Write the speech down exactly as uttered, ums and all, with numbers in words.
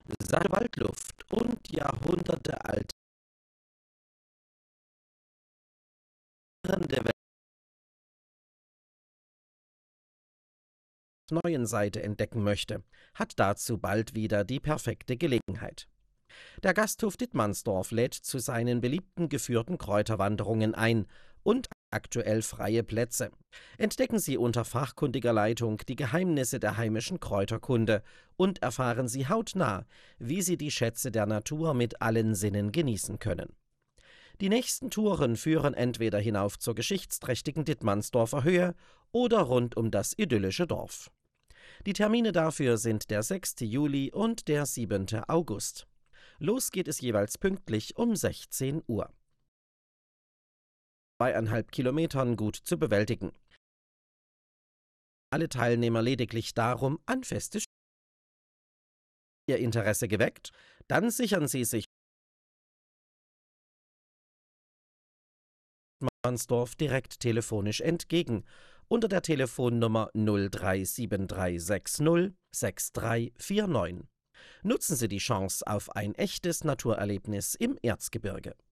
Satte Waldluft und jahrhundertealte der neuen Seite entdecken möchte, hat dazu bald wieder die perfekte Gelegenheit. Der Gasthof Dittmannsdorf lädt zu seinen beliebten geführten Kräuterwanderungen ein und aktuell freie Plätze. Entdecken Sie unter fachkundiger Leitung die Geheimnisse der heimischen Kräuterkunde und erfahren Sie hautnah, wie Sie die Schätze der Natur mit allen Sinnen genießen können. Die nächsten Touren führen entweder hinauf zur geschichtsträchtigen Dittmannsdorfer Höhe oder rund um das idyllische Dorf. Die Termine dafür sind der sechste Juli und der siebente August. Los geht es jeweils pünktlich um sechzehn Uhr. Zweieinhalb Kilometern gut zu bewältigen. Alle Teilnehmer lediglich darum, an feste Sch- Ihr Interesse geweckt? Dann sichern Sie sich Dittmannsdorf direkt telefonisch entgegen unter der Telefonnummer null drei sieben drei sechs null sechs drei vier neun. Nutzen Sie die Chance auf ein echtes Naturerlebnis im Erzgebirge.